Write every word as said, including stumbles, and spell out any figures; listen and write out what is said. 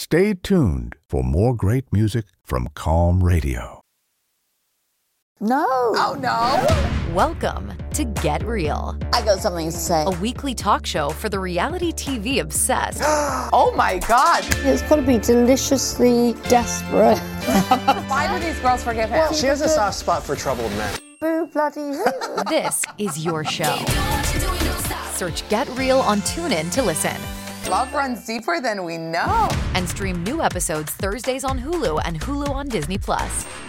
Stay tuned for more great music from Calm Radio. No. Oh, no. Welcome to Get Real. I got something to say. A weekly talk show for the reality T V obsessed. Oh, my God. It's got to be deliciously desperate. Why do these girls forgive him? She has a soft spot for troubled men. Boo bloody who? This is your show. Search Get Real on TuneIn to listen. Love runs deeper than we know. And stream new episodes Thursdays on Hulu and Hulu on Disney Plus.